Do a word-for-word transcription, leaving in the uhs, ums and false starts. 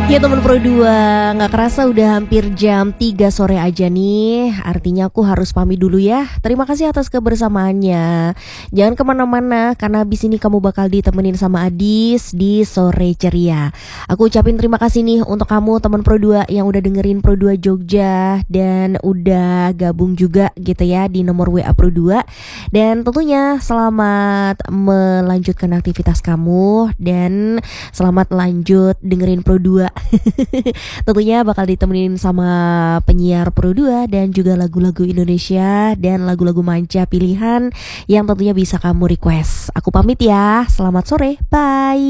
Ya teman Pro dua, nggak kerasa udah hampir jam tiga sore aja nih. Artinya aku harus pamit dulu ya. Terima kasih atas kebersamaannya. Jangan kemana-mana karena abis ini kamu bakal ditemenin sama Adis di Sore Ceria. Aku ucapin terima kasih nih untuk kamu teman Pro dua yang udah dengerin Pro dua Jogja dan udah gabung juga gitu ya di nomor W A Pro dua. Dan tentunya selamat melanjutkan aktivitas kamu dan selamat lanjut dengerin Pro dua. Tentunya bakal ditemenin sama penyiar Pro dua dan juga lagu-lagu Indonesia dan lagu-lagu manca pilihan yang tentunya bisa kamu request. Aku pamit ya, selamat sore, bye.